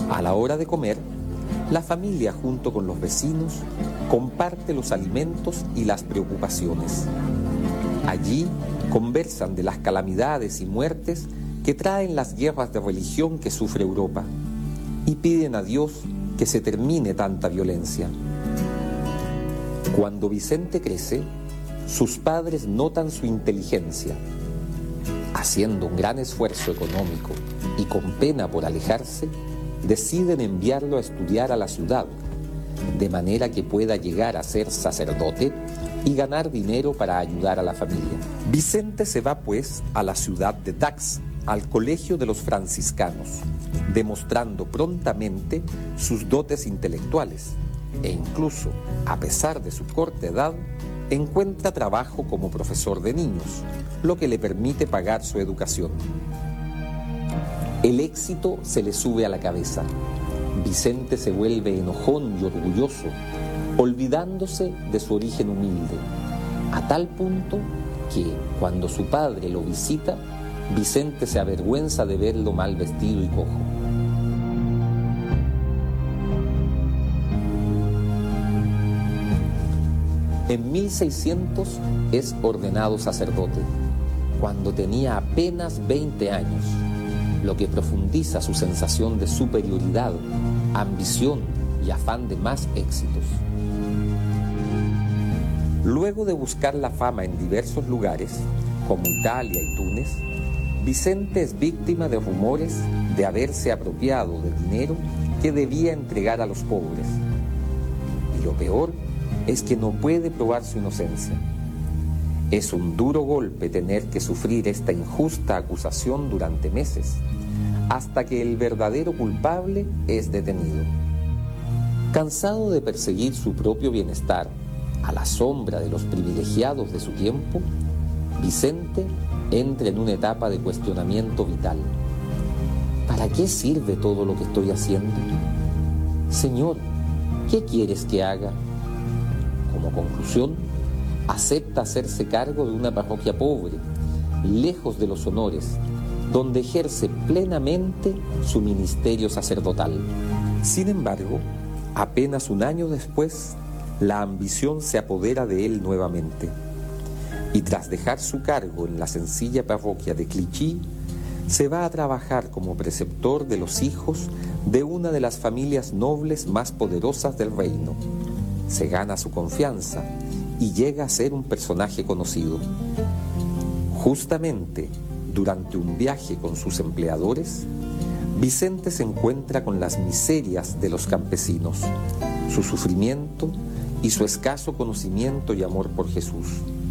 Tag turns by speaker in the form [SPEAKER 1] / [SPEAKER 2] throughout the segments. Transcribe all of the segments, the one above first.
[SPEAKER 1] A la hora de comer, la familia junto con los vecinos comparte los alimentos y las preocupaciones. Allí conversan de las calamidades y muertes que traen las guerras de religión que sufre Europa y piden a Dios que se termine tanta violencia. Cuando Vicente crece, sus padres notan su inteligencia. Haciendo un gran esfuerzo económico y con pena por alejarse, deciden enviarlo a estudiar a la ciudad, de manera que pueda llegar a ser sacerdote y ganar dinero para ayudar a la familia. Vicente se va pues a la ciudad de Dax, al colegio de los franciscanos, demostrando prontamente sus dotes intelectuales e incluso, a pesar de su corta edad, encuentra trabajo como profesor de niños, lo que le permite pagar su educación. El éxito se le sube a la cabeza. Vicente se vuelve enojón y orgulloso, olvidándose de su origen humilde, a tal punto que, cuando su padre lo visita, Vicente se avergüenza de verlo mal vestido y cojo. En 1600 es ordenado sacerdote, cuando tenía apenas 20 años, lo que profundiza su sensación de superioridad, ambición y afán de más éxitos. Luego de buscar la fama en diversos lugares, como Italia y Túnez, Vicente es víctima de rumores de haberse apropiado de dinero que debía entregar a los pobres. Y lo peor es que no puede probar su inocencia. Es un duro golpe tener que sufrir esta injusta acusación durante meses, hasta que el verdadero culpable es detenido. Cansado de perseguir su propio bienestar a la sombra de los privilegiados de su tiempo, Vicente entra en una etapa de cuestionamiento vital. ¿Para qué sirve todo lo que estoy haciendo? Señor, ¿qué quieres que haga? Como conclusión, acepta hacerse cargo de una parroquia pobre, lejos de los honores, donde ejerce plenamente su ministerio sacerdotal. Sin embargo, apenas un año después, la ambición se apodera de él nuevamente. Y tras dejar su cargo en la sencilla parroquia de Clichy, se va a trabajar como preceptor de los hijos de una de las familias nobles más poderosas del reino. Se gana su confianza y llega a ser un personaje conocido. Justamente durante un viaje con sus empleadores, Vicente se encuentra con las miserias de los campesinos, su sufrimiento y su escaso conocimiento y amor por Jesús.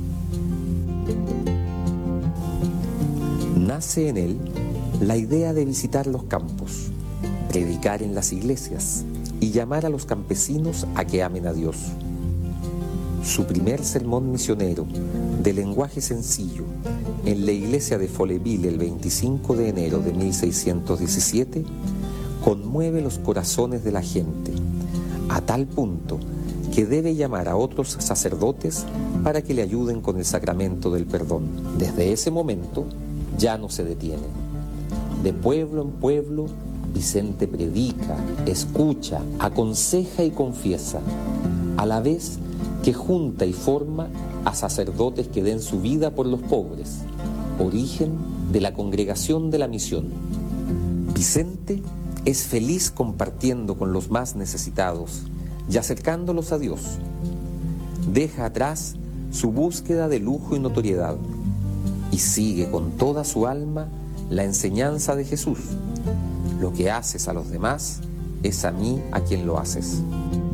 [SPEAKER 1] Nace en él la idea de visitar los campos, predicar en las iglesias y llamar a los campesinos a que amen a Dios. Su primer sermón misionero, de lenguaje sencillo, en la iglesia de Folleville el 25 de enero de 1617, conmueve los corazones de la gente, a tal punto que debe llamar a otros sacerdotes para que le ayuden con el sacramento del perdón. Desde ese momento ya no se detiene. De pueblo en pueblo, Vicente predica, escucha, aconseja y confiesa, a la vez que junta y forma a sacerdotes que den su vida por los pobres, origen de la congregación de la misión. Vicente es feliz compartiendo con los más necesitados y acercándolos a Dios. Deja atrás su búsqueda de lujo y notoriedad y sigue con toda su alma la enseñanza de Jesús. Lo que haces a los demás es a mí a quien lo haces.